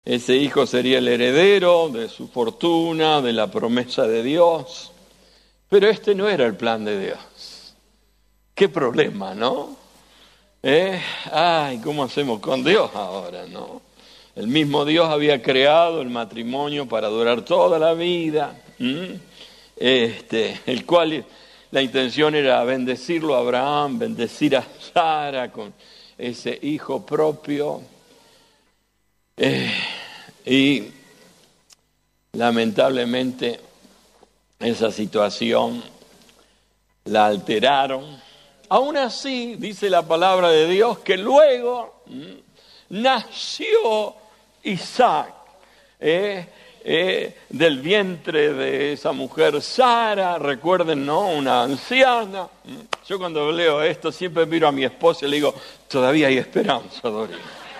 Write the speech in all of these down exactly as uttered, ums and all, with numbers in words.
Ese hijo sería el heredero de su fortuna, de la promesa de Dios. Pero este no era el plan de Dios. Qué problema, ¿no? ¿Eh? Ay, ¿cómo hacemos con Dios ahora, no? El mismo Dios había creado el matrimonio para durar toda la vida, ¿m? este, el cual la intención era bendecirlo a Abraham, bendecir a Sara con ese hijo propio. Eh, y lamentablemente esa situación la alteraron. Aún así, dice la palabra de Dios, que luego ¿m? nació Isaac, eh, eh, del vientre de esa mujer Sara, recuerden, ¿no? Una anciana. Yo cuando leo esto siempre miro a mi esposa y le digo, todavía hay esperanza, Dorina.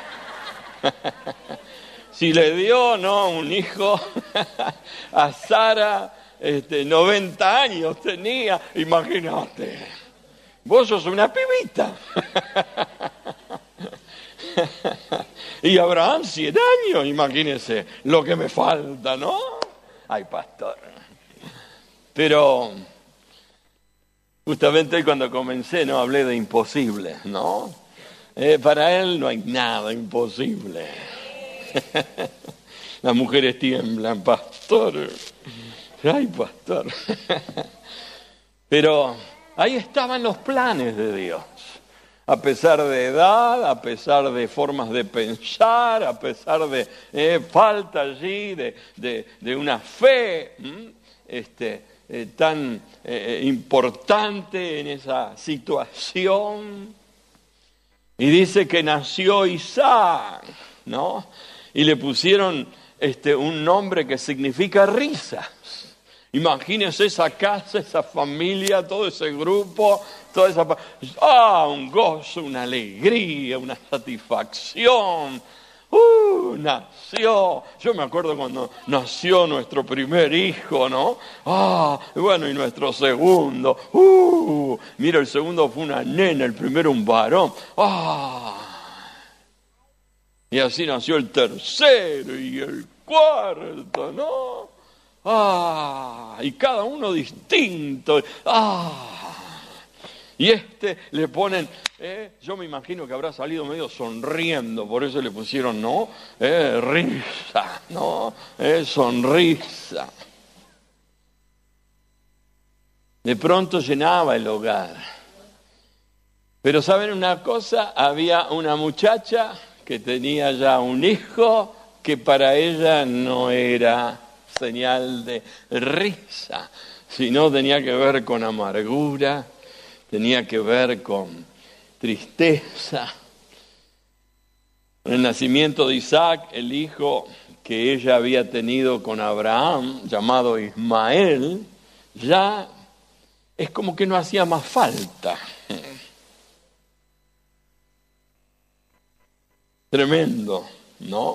Si le dio, ¿no? Un hijo a Sara, este, noventa años tenía, imagínate, vos sos una pibita. Y Abraham, cien años, imagínese lo que me falta, ¿no? Ay, pastor. Pero justamente hoy cuando comencé, no hablé de imposible, ¿no? Eh, para él no hay nada imposible. Las mujeres tiemblan, pastor. Ay, pastor. Pero ahí estaban los planes de Dios. A pesar de edad, a pesar de formas de pensar, a pesar de eh, falta allí de, de, de una fe este, eh, tan eh, importante en esa situación. Y dice que nació Isaac, ¿no? Y le pusieron este, un nombre que significa risas. Imagínense esa casa, esa familia, todo ese grupo, toda esa... ¡Ah! Un gozo, una alegría, una satisfacción. ¡Uh! Nació. Yo me acuerdo cuando nació nuestro primer hijo, ¿no? ¡Ah! Bueno, y nuestro segundo. ¡Uh! Mira, el segundo fue una nena, el primero un varón. ¡Ah! Y así nació el tercero y el cuarto, ¿no? ¡Ah! Y cada uno distinto. ¡Ah! Y este le ponen, eh, yo me imagino que habrá salido medio sonriendo, por eso le pusieron, ¿no? Eh, risa, ¿no? Eh, sonrisa. De pronto llenaba el hogar. Pero ¿saben una cosa? Había una muchacha que tenía ya un hijo que para ella no era señal de risa, sino tenía que ver con amargura, tenía que ver con tristeza. El nacimiento de Isaac, el hijo que ella había tenido con Abraham, llamado Ismael, ya es como que no hacía más falta. Tremendo, ¿no?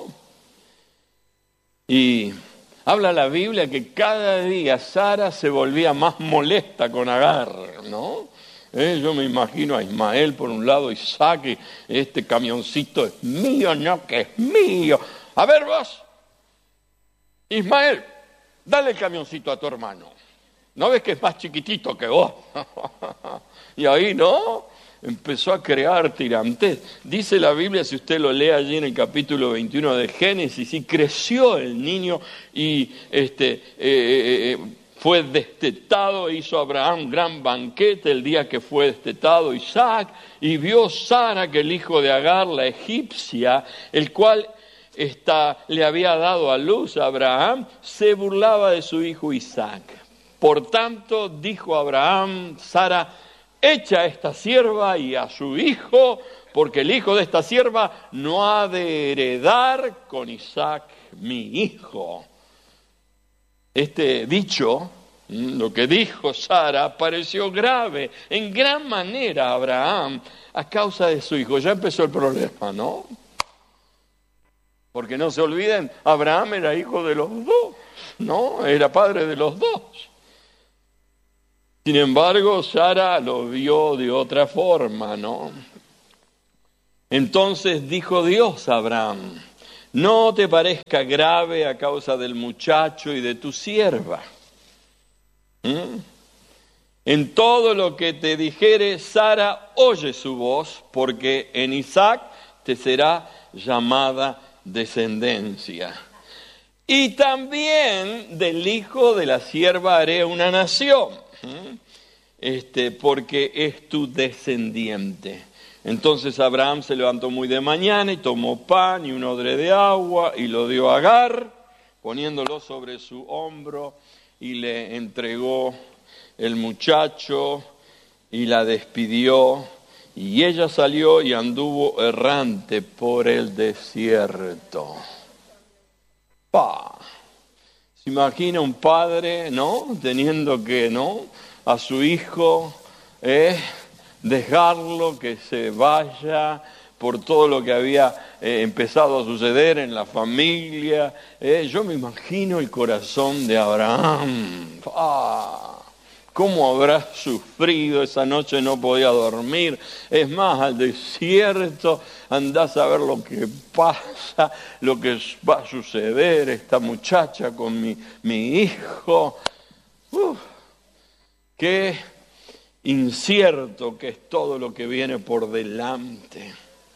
Y habla la Biblia que cada día Sara se volvía más molesta con Agar, ¿no? Eh, yo me imagino a Ismael por un lado, Isaac, y este camioncito es mío, no que es mío. A ver vos, Ismael, dale el camioncito a tu hermano. ¿No ves que es más chiquitito que vos? Y ahí, ¿no? Empezó a crear tirantes. Dice la Biblia, si usted lo lee allí en el capítulo veintiuno de Génesis, y creció el niño y este, eh, eh, fue destetado, hizo Abraham un gran banquete el día que fue destetado Isaac, y vio Sara que el hijo de Agar, la egipcia, el cual esta, le había dado a luz a Abraham, se burlaba de su hijo Isaac. Por tanto, dijo Abraham, Sara, echa a esta sierva y a su hijo, porque el hijo de esta sierva no ha de heredar con Isaac mi hijo. Este dicho, lo que dijo Sara, pareció grave en gran manera a Abraham a causa de su hijo. Ya empezó el problema, ¿no? Porque no se olviden, Abraham era hijo de los dos, ¿no? Era padre de los dos. Sin embargo, Sara lo vio de otra forma, ¿no? Entonces dijo Dios a Abraham, no te parezca grave a causa del muchacho y de tu sierva. ¿Mm? En todo lo que te dijere Sara, oye su voz, porque en Isaac te será llamada descendencia. Y también del hijo de la sierva haré una nación, este, porque es tu descendiente. Entonces Abraham se levantó muy de mañana y tomó pan y un odre de agua y lo dio a Agar, poniéndolo sobre su hombro, y le entregó el muchacho y la despidió. Y ella salió y anduvo errante por el desierto. Pa. Se imagina un padre, ¿no? Teniendo que, ¿no? A su hijo, eh, dejarlo que se vaya por todo lo que había eh, empezado a suceder en la familia. Eh, yo me imagino el corazón de Abraham. Pa. ¿Cómo habrá sufrido? Esa noche no podía dormir. Es más, al desierto, andás a ver lo que pasa, lo que va a suceder, esta muchacha con mi, mi hijo. Uf, qué incierto que es todo lo que viene por delante.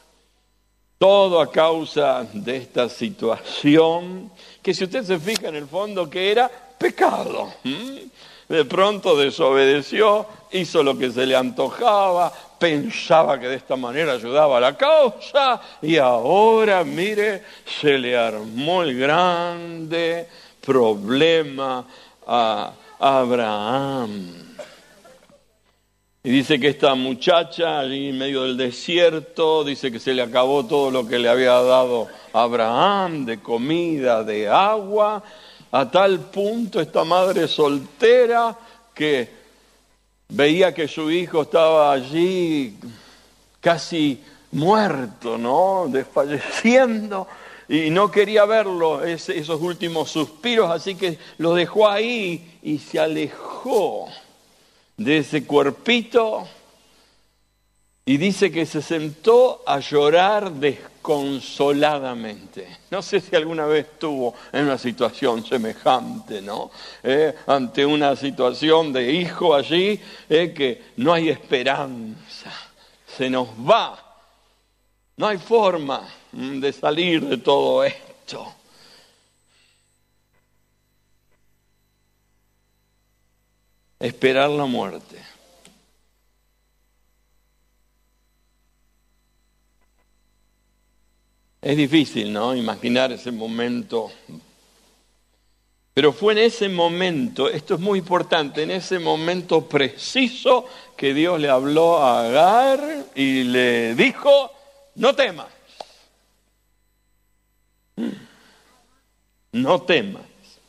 Todo a causa de esta situación, que si usted se fija en el fondo, que era pecado. ¿Mm? De pronto desobedeció, hizo lo que se le antojaba, pensaba que de esta manera ayudaba a la causa, y ahora, mire, se le armó el grande problema a Abraham. Y dice que esta muchacha, allí en medio del desierto, dice que se le acabó todo lo que le había dado Abraham, de comida, de agua. A tal punto esta madre soltera que veía que su hijo estaba allí casi muerto, ¿no? Desfalleciendo, y no quería verlo, ese, esos últimos suspiros, así que lo dejó ahí y se alejó de ese cuerpito. Y dice que se sentó a llorar desconsoladamente. No sé si alguna vez estuvo en una situación semejante, ¿no? Eh, ante una situación de hijo allí, eh, que no hay esperanza, se nos va. No hay forma de salir de todo esto. Esperar la muerte. Es difícil, ¿no? Imaginar ese momento. Pero fue en ese momento, esto es muy importante, en ese momento preciso que Dios le habló a Agar y le dijo, no temas. No temas.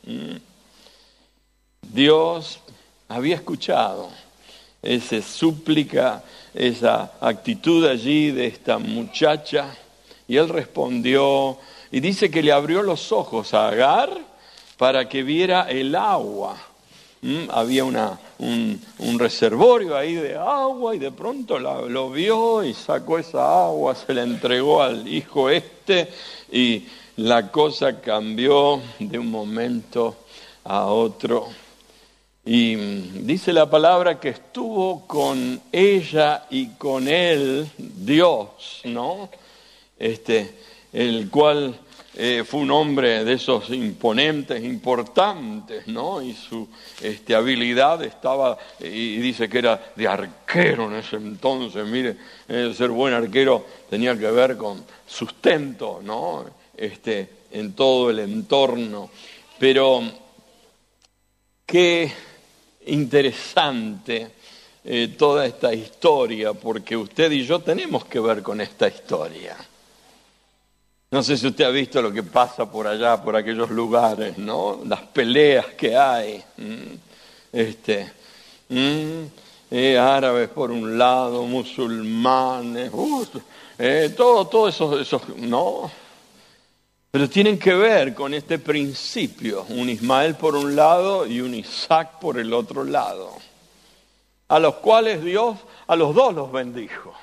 Dios había escuchado esa súplica, esa actitud allí de esta muchacha. Y él respondió, y dice que le abrió los ojos a Agar para que viera el agua. ¿Mm? Había una, un, un reservorio ahí de agua, y de pronto la, lo vio y sacó esa agua, se la entregó al hijo este, y la cosa cambió de un momento a otro. Y dice la palabra que estuvo con ella y con él Dios, ¿no? Este, el cual eh, fue un hombre de esos imponentes, importantes, ¿no? Y su este, habilidad estaba, y dice que era de arquero en ese entonces. Mire, eh, ser buen arquero tenía que ver con sustento, ¿no? Este, en todo el entorno. Pero qué interesante eh, toda esta historia, porque usted y yo tenemos que ver con esta historia. No sé si usted ha visto lo que pasa por allá, por aquellos lugares, ¿no? Las peleas que hay. Este, eh, árabes por un lado, musulmanes, uh, eh, todo, todo eso, eso, ¿no? Pero tienen que ver con este principio, un Ismael por un lado y un Isaac por el otro lado, a los cuales Dios a los dos los bendijo.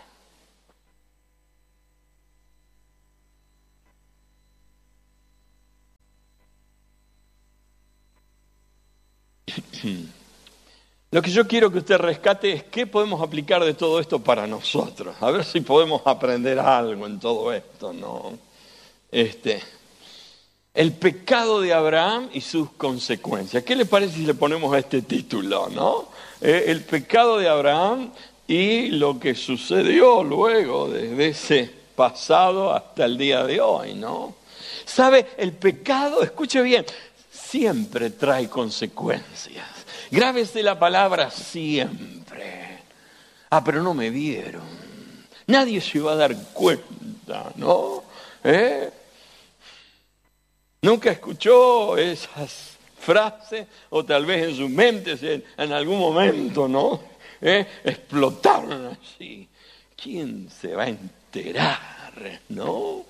Lo que yo quiero que usted rescate es qué podemos aplicar de todo esto para nosotros. A ver si podemos aprender algo en todo esto, ¿no? Este, el pecado de Abraham y sus consecuencias. ¿Qué le parece si le ponemos este título, no? Eh, el pecado de Abraham y lo que sucedió luego desde ese pasado hasta el día de hoy, ¿no? ¿Sabe? El pecado, escuche bien, siempre trae consecuencias. Grábese la palabra siempre. Ah, pero no me vieron. Nadie se va a dar cuenta, ¿no? ¿Eh? ¿Nunca escuchó esas frases? O tal vez en su mente en, en algún momento, ¿no? ¿Eh? Explotaron así. ¿Quién se va a enterar, no?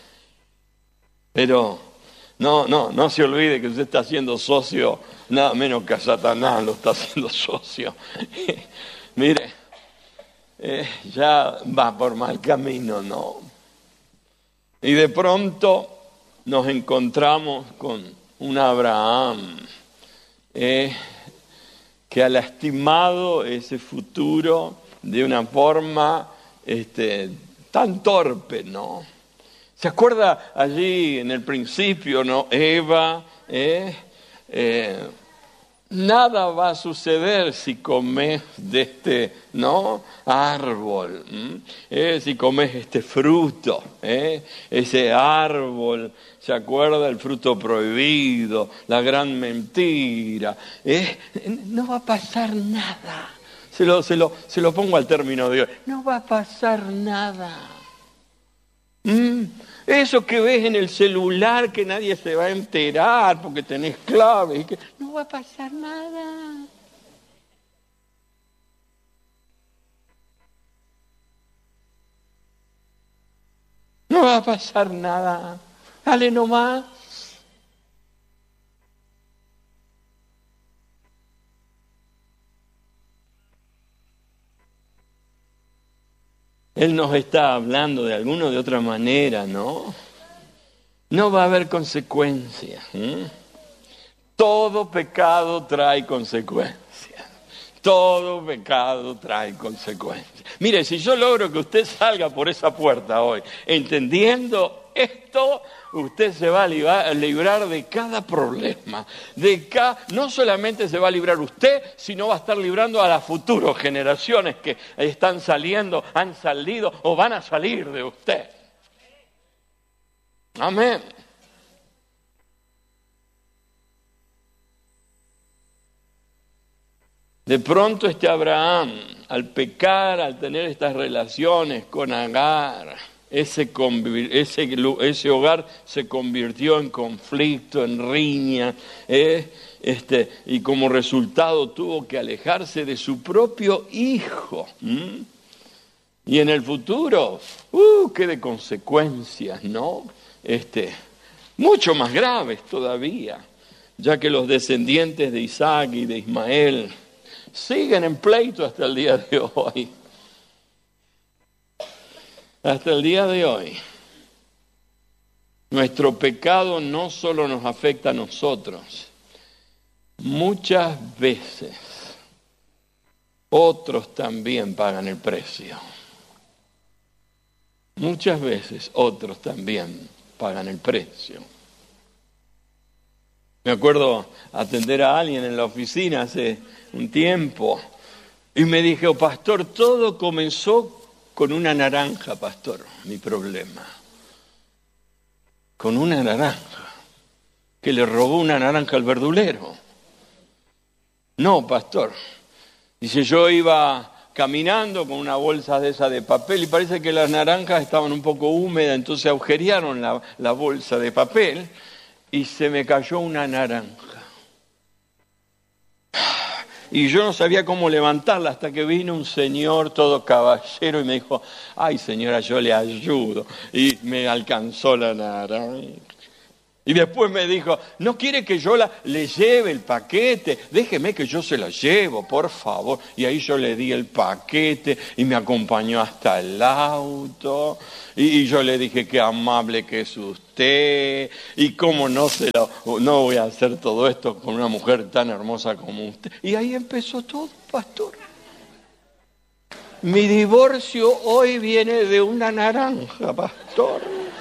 Pero no, no, no se olvide que usted está siendo socio, nada menos que a Satanás lo está haciendo socio. Mire, eh, ya va por mal camino, ¿no? Y de pronto nos encontramos con un Abraham eh, que ha lastimado ese futuro de una forma este, tan torpe, ¿no? ¿Se acuerda allí en el principio, no? Eva, eh, eh, nada va a suceder si comes de este, ¿no? árbol, eh, si comes este fruto, eh, ese árbol, ¿se acuerda? El fruto prohibido, la gran mentira, eh, no va a pasar nada. Se lo, se lo, se lo pongo al término de hoy. No va a pasar nada. ¿Mm? Eso que ves en el celular que nadie se va a enterar porque tenés claves, y que no va a pasar nada. No va a pasar nada. Dale nomás. Él nos está hablando de alguna o de otra manera, ¿no? No va a haber consecuencias. ¿eh? Todo pecado trae consecuencias. Todo pecado trae consecuencias. Mire, si yo logro que usted salga por esa puerta hoy, entendiendo esto, usted se va a librar de cada problema. De cada, no solamente se va a librar usted, sino va a estar librando a las futuras generaciones que están saliendo, han salido o van a salir de usted. Amén. De pronto este Abraham, al pecar, al tener estas relaciones con Agar, ese, ese, ese hogar se convirtió en conflicto, en riña, ¿eh? este, y como resultado tuvo que alejarse de su propio hijo. ¿Mm? Y en el futuro, uh, qué de consecuencias, ¿no? Este, mucho más graves todavía, ya que los descendientes de Isaac y de Ismael siguen en pleito hasta el día de hoy. Hasta el día de hoy. Nuestro pecado no solo nos afecta a nosotros. Muchas veces otros también pagan el precio. Muchas veces otros también pagan el precio. Me acuerdo atender a alguien en la oficina hace un tiempo y me dijo, pastor, todo comenzó con una naranja, pastor, mi problema. Con una naranja, que le robó una naranja al verdulero. No, pastor. Dice, yo iba caminando con una bolsa de esa de papel y parece que las naranjas estaban un poco húmedas, entonces agujerearon la, la bolsa de papel y se me cayó una naranja. Y yo no sabía cómo levantarla hasta que vino un señor todo caballero y me dijo, ay señora, yo le ayudo. Y me alcanzó la naranja. Y después me dijo, ¿no quiere que yo la, le lleve el paquete? Déjeme que yo se lo llevo, por favor. Y ahí yo le di el paquete y me acompañó hasta el auto. Y, y yo le dije, qué amable que es usted. Y cómo no, se lo, no voy a hacer todo esto con una mujer tan hermosa como usted. Y ahí empezó todo, pastor. Mi divorcio hoy viene de una naranja, pastor.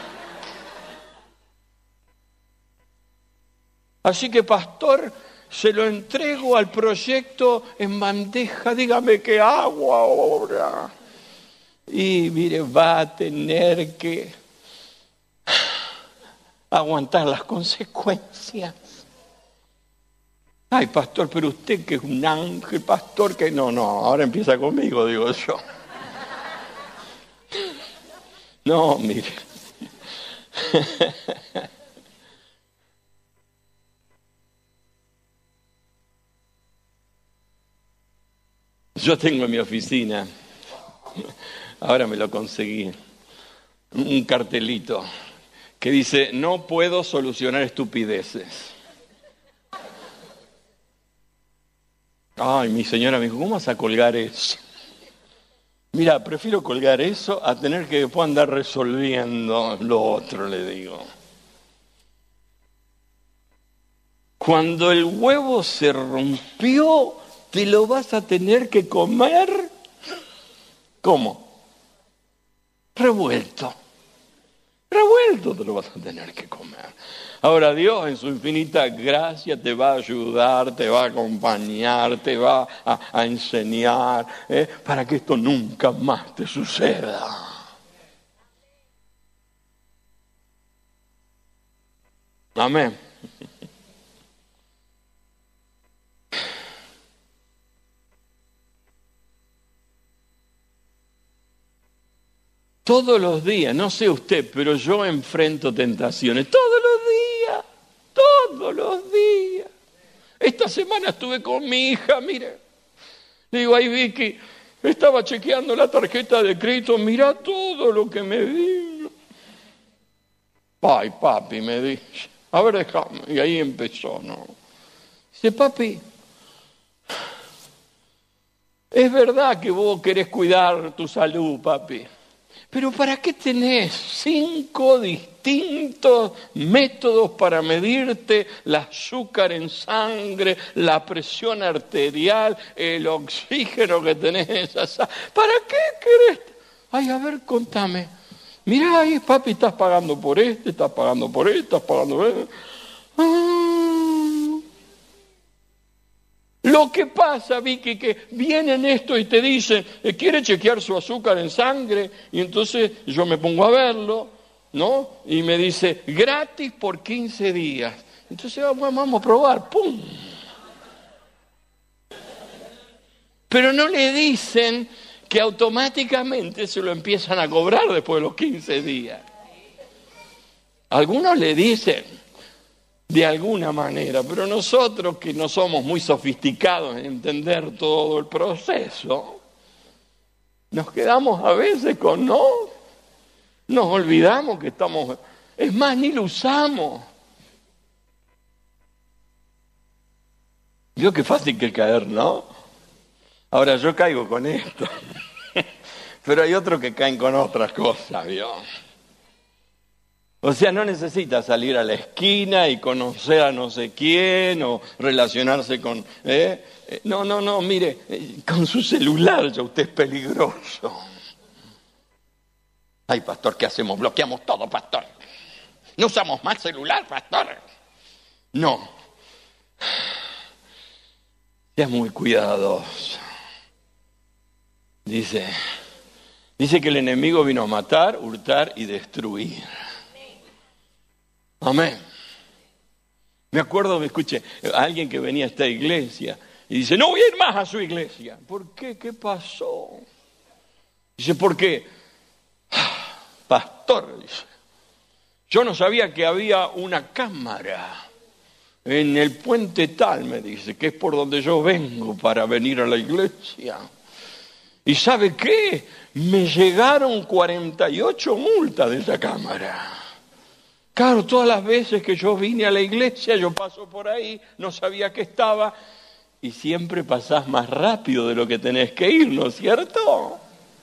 Así que, pastor, se lo entrego al proyecto en bandeja. Dígame qué hago ahora. Y mire, va a tener que aguantar las consecuencias. Ay, pastor, pero usted que es un ángel, pastor, que no, no, ahora empieza conmigo, digo yo. No, mire. Yo tengo en mi oficina, ahora me lo conseguí, un cartelito que dice, no puedo solucionar estupideces. Ay, mi señora me dijo, ¿cómo vas a colgar eso? Mira, prefiero colgar eso a tener que después andar resolviendo lo otro, le digo. Cuando el huevo se rompió, te lo vas a tener que comer, ¿cómo? Revuelto. Revuelto te lo vas a tener que comer. Ahora Dios en su infinita gracia te va a ayudar, te va a acompañar, te va a, a enseñar, ¿eh? para que esto nunca más te suceda. Amén. Todos los días, no sé usted, pero yo enfrento tentaciones. Todos los días, todos los días. Esta semana estuve con mi hija, mire. Le digo, ay Vicky, estaba chequeando la tarjeta de crédito, mira todo lo que me vino. Ay, papi, me dice, a ver, déjame. Y ahí empezó, ¿no? Dice, papi, es verdad que vos querés cuidar tu salud, papi. Pero ¿para qué tenés cinco distintos métodos para medirte el azúcar en sangre, la presión arterial, el oxígeno que tenés? ¿Para qué querés? Ay, a ver, contame. Mirá ahí, papi, estás pagando por este, estás pagando por este, estás pagando por este. Ah. Lo que pasa, Vicky, que vienen esto y te dicen, ¿quiere chequear su azúcar en sangre? Y entonces yo me pongo a verlo, ¿no? Y me dice, gratis por quince días. Entonces vamos a probar, ¡pum! Pero no le dicen que automáticamente se lo empiezan a cobrar después de los quince días. Algunos le dicen, de alguna manera, pero nosotros que no somos muy sofisticados en entender todo el proceso, nos quedamos a veces con no, nos olvidamos que estamos, es más, ni lo usamos. Vio qué fácil que caer, ¿no? Ahora yo caigo con esto, pero hay otros que caen con otras cosas, ¿vio? O sea, no necesita salir a la esquina y conocer a no sé quién o relacionarse con... ¿eh? No, no, no, mire, con su celular ya usted es peligroso. Ay, pastor, ¿qué hacemos? Bloqueamos todo, pastor. ¿No usamos más celular, pastor? No. Sea muy cuidadoso. Dice, dice que el enemigo vino a matar, hurtar y destruir. Amén. Me acuerdo, me escuché, a alguien que venía a esta iglesia y dice, no voy a ir más a su iglesia. ¿Por qué? ¿Qué pasó? Dice, ¿por qué? Pastor, dice, yo no sabía que había una cámara en el puente tal, me dice, que es por donde yo vengo para venir a la iglesia. ¿Y sabe qué? Me llegaron cuarenta y ocho multas de esa cámara. Claro, todas las veces que yo vine a la iglesia, yo paso por ahí, no sabía que estaba, y siempre pasás más rápido de lo que tenés que ir, ¿no es cierto?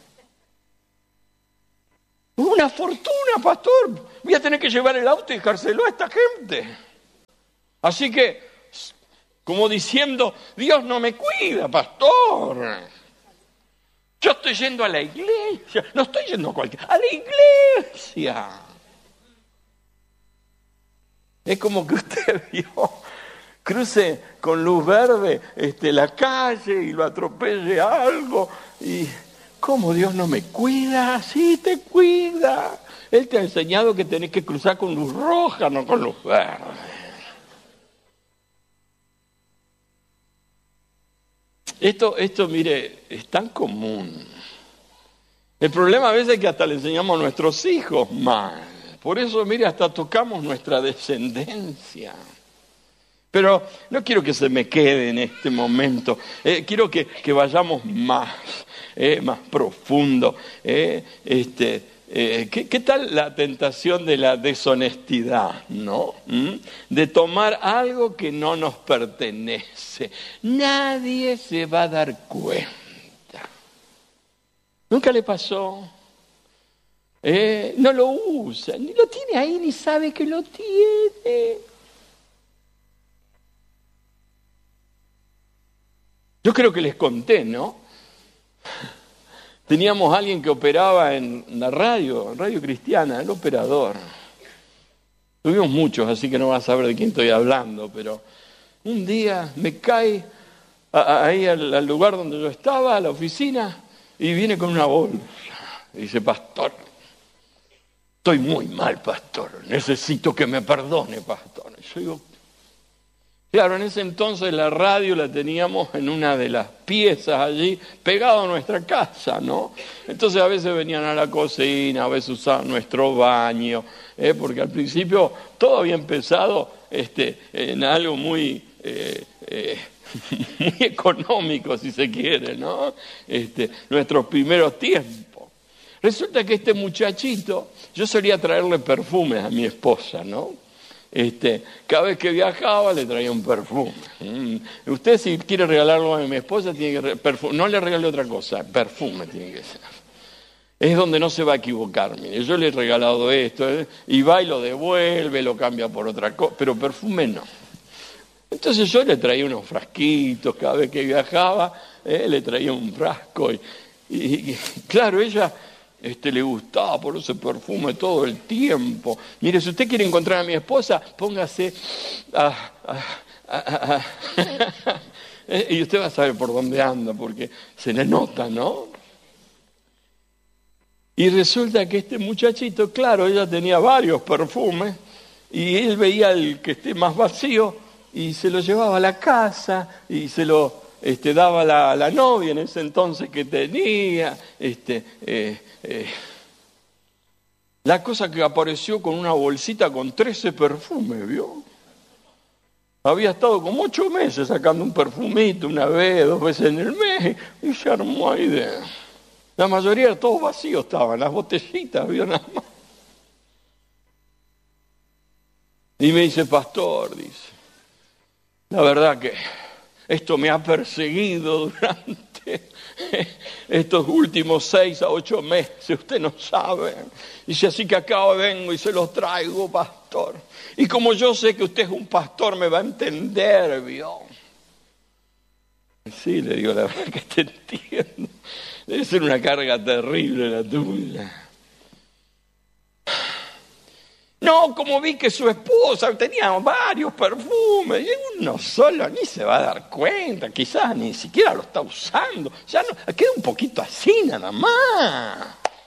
Una fortuna, pastor. Voy a tener que llevar el auto y dejárselo a esta gente. Así que, como diciendo, Dios no me cuida, pastor. Yo estoy yendo a la iglesia. No estoy yendo a cualquier... a la iglesia. Es como que usted vio, cruce con luz verde este, la calle y lo atropelle algo. Y, ¿cómo Dios no me cuida? Sí, te cuida. Él te ha enseñado que tenés que cruzar con luz roja, no con luz verde. Esto, esto, mire, es tan común. El problema a veces es que hasta le enseñamos a nuestros hijos mal. Por eso, mire, hasta tocamos nuestra descendencia. Pero no quiero que se me quede en este momento. Eh, quiero que, que vayamos más, eh, más profundo. Eh, este, eh, ¿qué, ¿Qué tal la tentación de la deshonestidad, no? ¿Mm? De tomar algo que no nos pertenece. Nadie se va a dar cuenta. ¿Nunca le pasó? Eh, no lo usa, ni lo tiene ahí, ni sabe que lo tiene. Yo creo que les conté, ¿no? Teníamos a alguien que operaba en la radio, en Radio Cristiana, el operador. Tuvimos muchos, así que no vas a saber de quién estoy hablando, pero un día me cae a, a, ahí al, al lugar donde yo estaba, a la oficina, y viene con una bolsa. Y dice, pastor, estoy muy mal, pastor, necesito que me perdone, pastor. Y yo digo, claro, en ese entonces la radio la teníamos en una de las piezas allí, pegado a nuestra casa, ¿no? Entonces a veces venían a la cocina, a veces usaban nuestro baño, ¿eh? Porque al principio todo había empezado este, en algo muy, eh, eh, muy económico, si se quiere, ¿no? Este, nuestros primeros tiempos. Resulta que este muchachito, yo solía traerle perfumes a mi esposa, ¿no? Este, cada vez que viajaba le traía un perfume. Mm. Usted si quiere regalarlo a mi esposa, tiene que perfume. No le regale otra cosa, perfume tiene que ser. Es donde no se va a equivocar. Mire, yo le he regalado esto, ¿eh? Y va y lo devuelve, lo cambia por otra cosa, pero perfume no. Entonces yo le traía unos frasquitos, cada vez que viajaba, ¿eh? Le traía un frasco. Y, y, y claro, ella... Este, le gustaba por ese perfume todo el tiempo. Mire, si usted quiere encontrar a mi esposa, póngase a, a, a, a, y usted va a saber por dónde anda, porque se le nota, ¿no? Y resulta que este muchachito, claro, ella tenía varios perfumes, y él veía el que esté más vacío, y se lo llevaba a la casa, y se lo... Este, daba la, la novia en ese entonces que tenía, este, eh, eh, la cosa que apareció con una bolsita con trece perfumes, ¿vio? Había estado como ocho meses sacando un perfumito, una vez, dos veces en el mes, y se armó ahí de... La mayoría de todos vacíos estaban, las botellitas, ¿vio? Nada más. Y me dice, pastor, dice, la verdad que... esto me ha perseguido durante estos últimos seis a ocho meses, usted no sabe. Dice, así que acá vengo y se los traigo, pastor. Y como yo sé que usted es un pastor, me va a entender, ¿vio? Sí, le digo, la verdad que te entiendo. Debe ser una carga terrible la tuya. No, como vi que su esposa tenía varios perfumes, y uno solo ni se va a dar cuenta, quizás ni siquiera lo está usando, ya no, queda un poquito así nada más.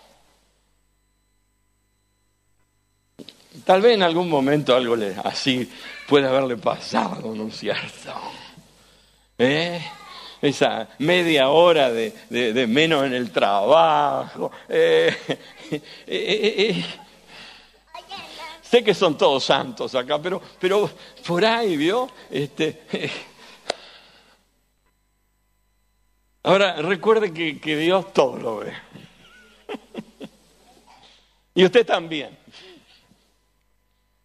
Tal vez en algún momento algo le, así puede haberle pasado, ¿no es cierto? ¿Eh? Esa media hora de, de, de menos en el trabajo. Eh, eh, eh, eh. Sé que son todos santos acá, pero, pero por ahí, ¿vio? Este, eh. Ahora, recuerde que, que Dios todo lo ve. Y usted también.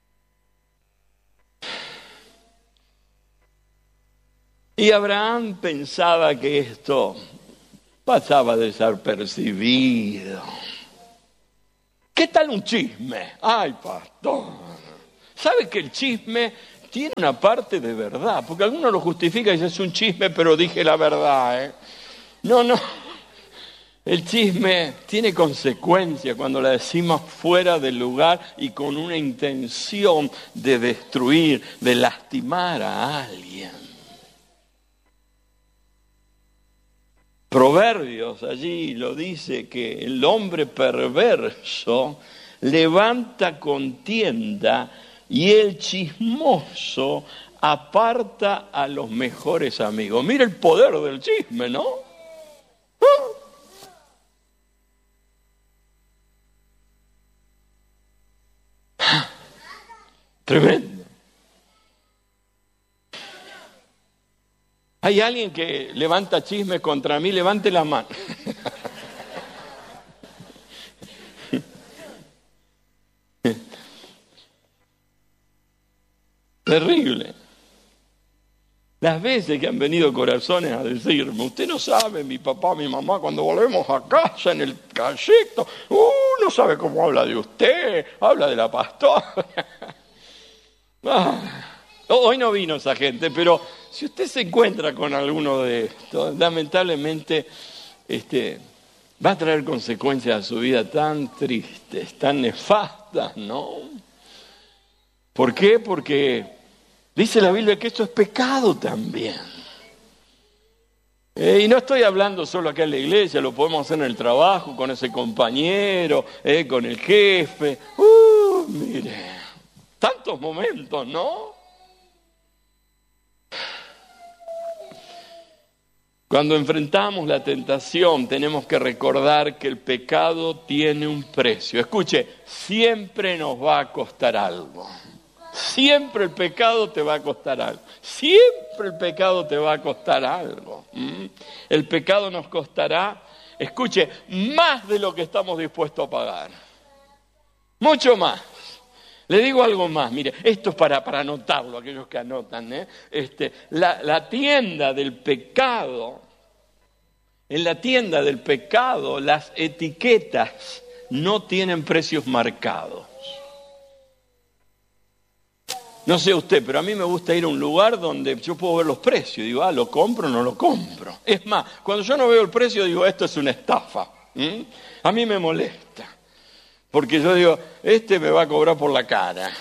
Y Abraham pensaba que esto pasaba desapercibido. ¿Qué tal un chisme? Ay, pastor. ¿Sabe que el chisme tiene una parte de verdad? Porque algunos lo justifican y dicen, es un chisme, pero dije la verdad, ¿eh? No, no. El chisme tiene consecuencias cuando la decimos fuera del lugar y con una intención de destruir, de lastimar a alguien. Proverbios allí lo dice que el hombre perverso levanta contienda y el chismoso aparta a los mejores amigos. Mira el poder del chisme, ¿no? ¿Ah? Tremendo. ¿Hay alguien que levanta chisme contra mí? Levante la mano. Terrible. Las veces que han venido corazones a decirme, usted no sabe, mi papá, mi mamá, cuando volvemos a casa en el trayecto, uh, no sabe cómo habla de usted, habla de la pastora. Ah, hoy no vino esa gente, pero si usted se encuentra con alguno de estos, lamentablemente este, va a traer consecuencias a su vida tan tristes, tan nefastas, ¿no? ¿Por qué? Porque dice la Biblia que esto es pecado también. Eh, y no estoy hablando solo acá en la iglesia, lo podemos hacer en el trabajo, con ese compañero, eh, con el jefe. Uh, mire. Tantos momentos, ¿no? Cuando enfrentamos la tentación, tenemos que recordar que el pecado tiene un precio. Escuche, siempre nos va a costar algo. Siempre el pecado te va a costar algo. Siempre el pecado te va a costar algo. ¿Mm? El pecado nos costará, escuche, más de lo que estamos dispuestos a pagar. Mucho más. Le digo algo más, mire, esto es para, para anotarlo, aquellos que anotan, ¿eh? Este, la, la tienda del pecado, en la tienda del pecado, las etiquetas no tienen precios marcados. No sé usted, pero a mí me gusta ir a un lugar donde yo puedo ver los precios. Digo, ah, ¿lo compro o no lo compro? Es más, cuando yo no veo el precio, digo, esto es una estafa. ¿Mm? A mí me molesta. Porque yo digo, este me va a cobrar por la cara.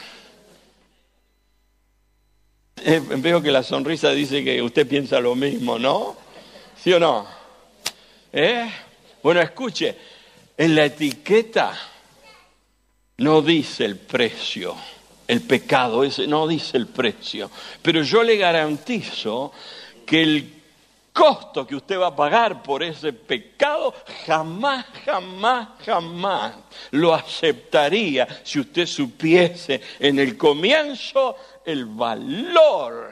Eh, veo que la sonrisa dice que usted piensa lo mismo, ¿no? ¿Sí o no? ¿Eh? Bueno, escuche, en la etiqueta no dice el precio, el pecado ese no dice el precio, pero yo le garantizo que el costo que usted va a pagar por ese pecado, jamás, jamás, jamás lo aceptaría si usted supiese en el comienzo el valor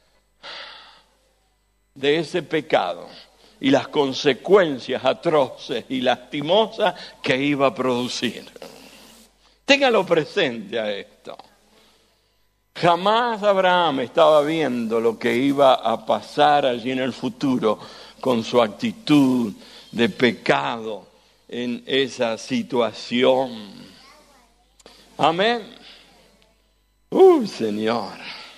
de ese pecado y las consecuencias atroces y lastimosas que iba a producir. Téngalo presente a esto. Jamás Abraham estaba viendo lo que iba a pasar allí en el futuro con su actitud de pecado en esa situación. Amén. Uy, Señor.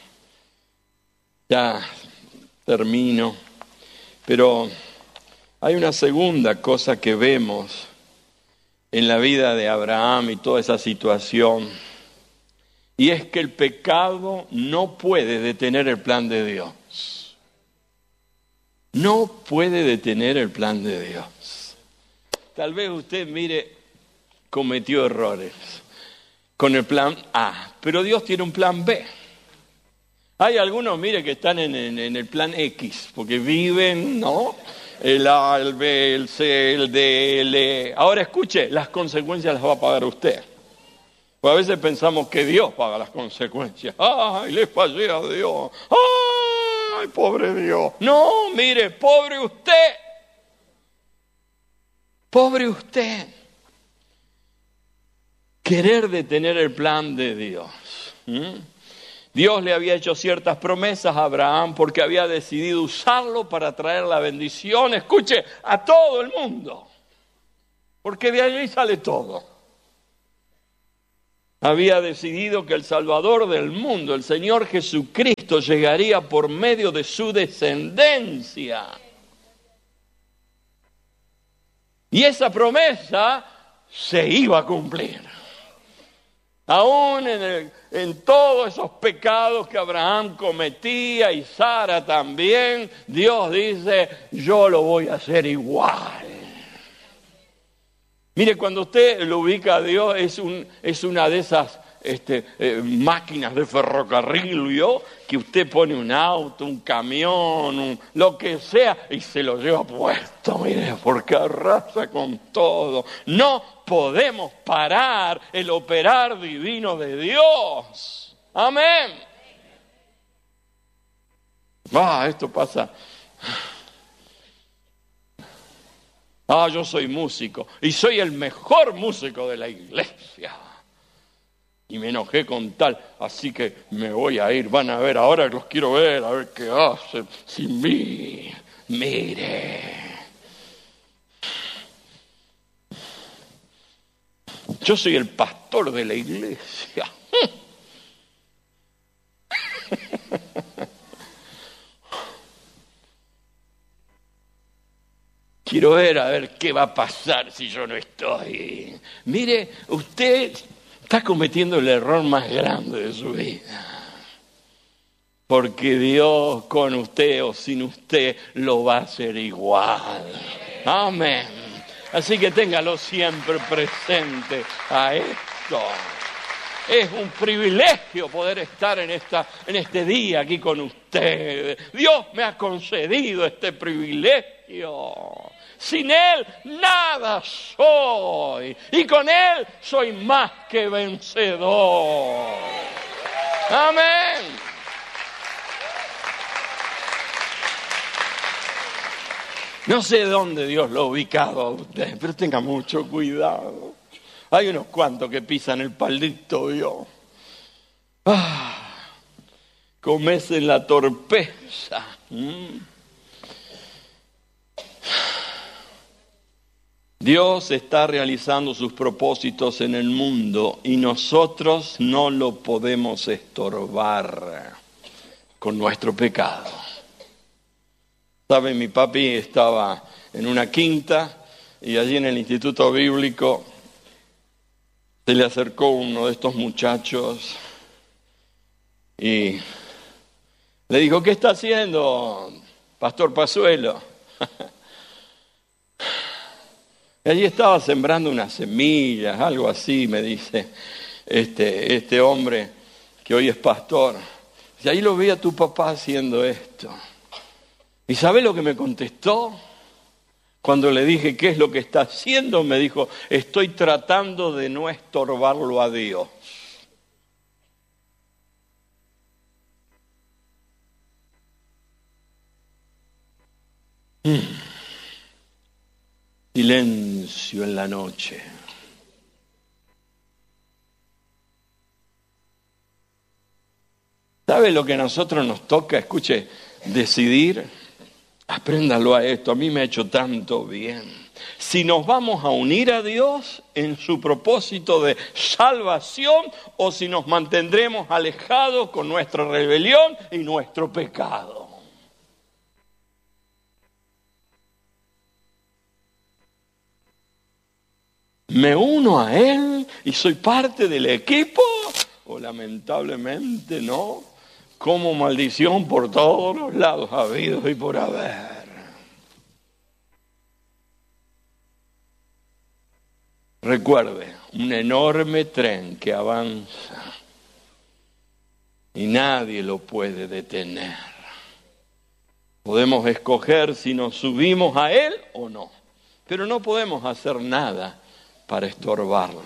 Ya termino. Pero hay una segunda cosa que vemos en la vida de Abraham y toda esa situación. Y es que el pecado no puede detener el plan de Dios. No puede detener el plan de Dios. Tal vez usted, mire, cometió errores con el plan A, pero Dios tiene un plan B. Hay algunos, mire, que están en, en, en el plan X, porque viven, ¿no? El A, el B, el C, el D, el E. Ahora escuche, las consecuencias las va a pagar usted. Pues a veces pensamos que Dios paga las consecuencias. ¡Ay, le fallé a Dios! ¡Ay, pobre Dios! No, mire, pobre usted. Pobre usted. Querer detener el plan de Dios. ¿Mm? Dios le había hecho ciertas promesas a Abraham porque había decidido usarlo para traer la bendición, escuche, a todo el mundo. Porque de allí sale todo. Había decidido que el Salvador del mundo, el Señor Jesucristo, llegaría por medio de su descendencia. Y esa promesa se iba a cumplir. Aún en, el, en todos esos pecados que Abraham cometía y Sara también, Dios dice, yo lo voy a hacer igual. Mire, cuando usted lo ubica a Dios, es, un, es una de esas este, eh, máquinas de ferrocarril, ¿vio? Que usted pone un auto, un camión, un, lo que sea, y se lo lleva puesto, mire, porque arrasa con todo. No podemos parar el operar divino de Dios. Amén. Ah, esto pasa. Ah, yo soy músico y soy el mejor músico de la iglesia. Y me enojé con tal, así que me voy a ir. Van a ver, ahora los quiero ver, a ver qué hacen sin mí. Mire. Yo soy el pastor de la iglesia. Quiero ver a ver qué va a pasar si yo no estoy. Mire, usted está cometiendo el error más grande de su vida. Porque Dios con usted o sin usted lo va a hacer igual. Amén. Así que téngalo siempre presente a esto. Es un privilegio poder estar en, esta, en este día aquí con ustedes. Dios me ha concedido este privilegio. Sin Él nada soy. Y con Él soy más que vencedor. Amén. No sé dónde Dios lo ha ubicado a usted, pero tenga mucho cuidado. Hay unos cuantos que pisan el palito, ¿vio? Ah, cometen la torpeza. ¿Mm? Dios está realizando sus propósitos en el mundo y nosotros no lo podemos estorbar con nuestro pecado. ¿Sabe? Mi papi estaba en una quinta y allí en el Instituto Bíblico se le acercó uno de estos muchachos y le dijo, ¿qué está haciendo, Pastor Pazuelo? Y allí estaba sembrando unas semillas, algo así, me dice este, este hombre que hoy es pastor. Y ahí lo vi a tu papá haciendo esto. ¿Y sabe lo que me contestó? Cuando le dije, ¿qué es lo que está haciendo? Me dijo, estoy tratando de no estorbarlo a Dios. Mm. Silencio en la noche. ¿Sabe lo que a nosotros nos toca? Escuche, decidir. Apréndalo a esto, a mí me ha hecho tanto bien. Si nos vamos a unir a Dios en su propósito de salvación o si nos mantendremos alejados con nuestra rebelión y nuestro pecado. ¿Me uno a Él y soy parte del equipo? O lamentablemente no. Como maldición por todos los lados habidos y por haber. Recuerde, un enorme tren que avanza y nadie lo puede detener. Podemos escoger si nos subimos a él o no, pero no podemos hacer nada para estorbarlo.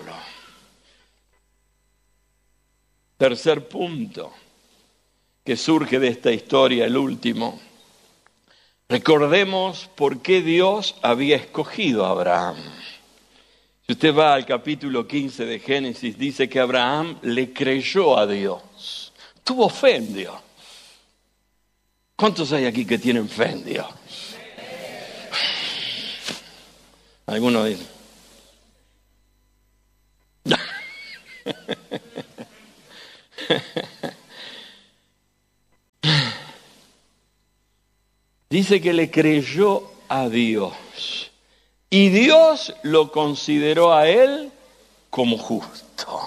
Tercer punto que surge de esta historia, el último. Recordemos por qué Dios había escogido a Abraham. Si usted va al capítulo quince de Génesis, dice que Abraham le creyó a Dios. tuvo fe en Dios. ¿Cuántos hay aquí que tienen fe en Dios? Algunos dicen. Dice que le creyó a Dios y Dios lo consideró a él como justo.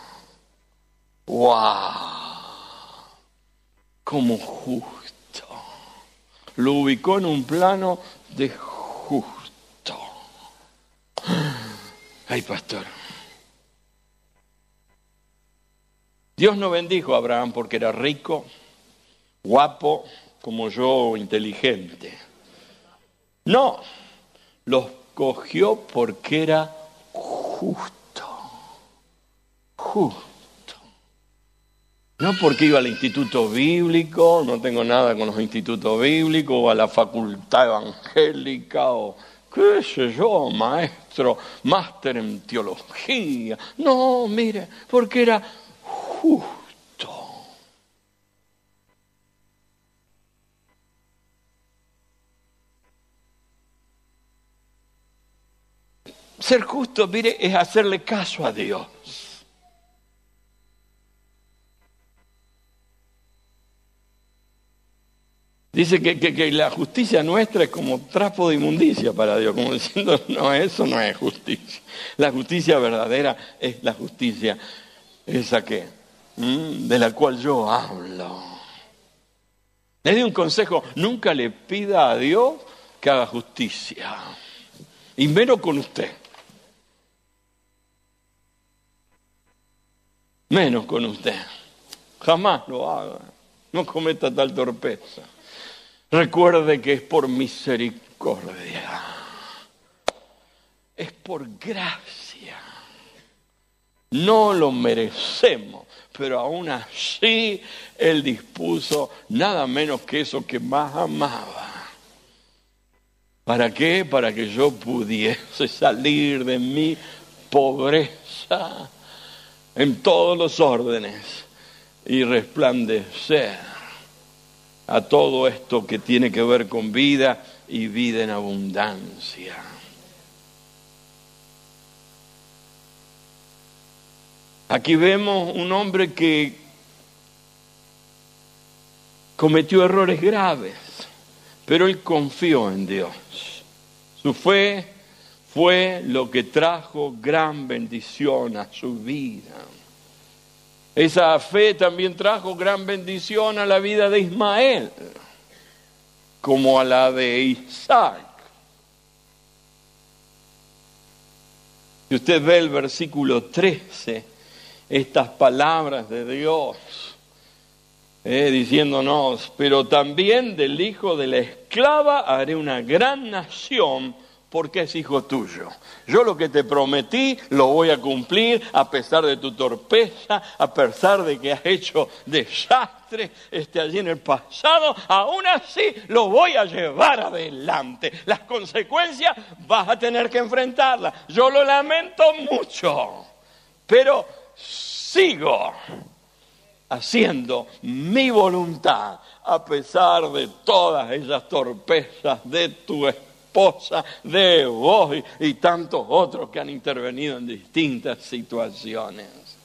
¡Wow! Como justo. Lo ubicó en un plano de justo. Ay, pastor. Dios no bendijo a Abraham porque era rico, guapo, como yo, inteligente. No, lo escogió porque era justo. Justo. No porque iba al instituto bíblico, no tengo nada con los institutos bíblicos, o a la facultad evangélica, o qué sé yo, maestro, máster en teología. No, mire, porque era justo. Ser justo, mire, es hacerle caso a Dios. Dice que, que, que la justicia nuestra es como trapo de inmundicia para Dios, como diciendo, no, eso no es justicia. La justicia verdadera es la justicia esa que, ¿Mm? de la cual yo hablo. Le doy un consejo, nunca le pida a Dios que haga justicia, y menos con usted. Menos con usted. Jamás lo haga. No cometa tal torpeza. Recuerde que es por misericordia. Es por gracia. No lo merecemos, pero aún así Él dispuso nada menos que eso que más amaba. ¿Para qué? Para que yo pudiese salir de mi pobreza en todos los órdenes y resplandecer a todo esto que tiene que ver con vida y vida en abundancia. Aquí vemos un hombre que cometió errores graves, pero él confió en Dios. Su fe fue lo que trajo gran bendición a su vida. Esa fe también trajo gran bendición a la vida de Ismael, como a la de Isaac. Si usted ve el versículo trece, estas palabras de Dios, eh, diciéndonos, pero también del hijo de la esclava haré una gran nación, porque es hijo tuyo. Yo lo que te prometí lo voy a cumplir a pesar de tu torpeza, a pesar de que has hecho desastre este, allí en el pasado, aún así lo voy a llevar adelante. Las consecuencias vas a tener que enfrentarlas. Yo lo lamento mucho, pero sigo haciendo mi voluntad a pesar de todas esas torpezas de tu espíritu. Esposa de vos y, y tantos otros que han intervenido en distintas situaciones.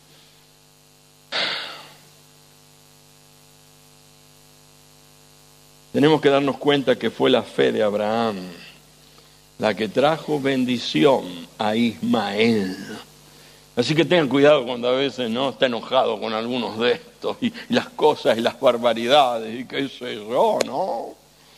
Tenemos que darnos cuenta que fue la fe de Abraham la que trajo bendición a Ismael. Así que tengan cuidado cuando a veces no está enojado con algunos de estos y, y las cosas y las barbaridades y qué sé yo, ¿no?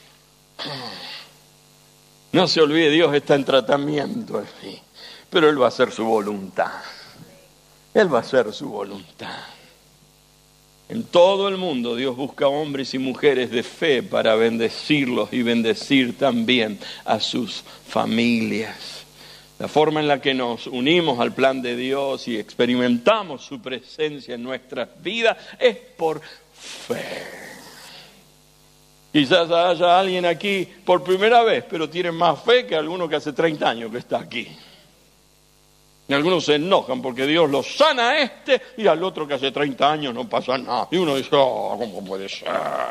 No se olvide, Dios está en tratamiento, sí, pero Él va a hacer su voluntad. Él va a hacer su voluntad. En todo el mundo Dios busca hombres y mujeres de fe para bendecirlos y bendecir también a sus familias. La forma en la que nos unimos al plan de Dios y experimentamos su presencia en nuestras vidas es por fe. Quizás haya alguien aquí por primera vez, pero tiene más fe que alguno que hace treinta años que está aquí. Y algunos se enojan porque Dios los sana a este y al otro que hace treinta años no pasa nada. Y uno dice, oh, ¿cómo puede ser?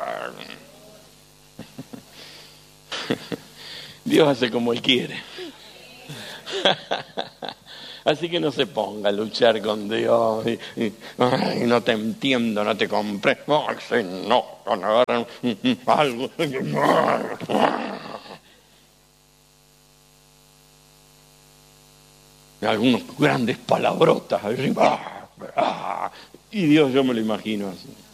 Dios hace como Él quiere. Así que no se ponga a luchar con Dios. Y, y, ay, no te entiendo, no te compré. Ay, se enojan, agarran algo. Algunos grandes palabrotas. Y Dios, yo me lo imagino así.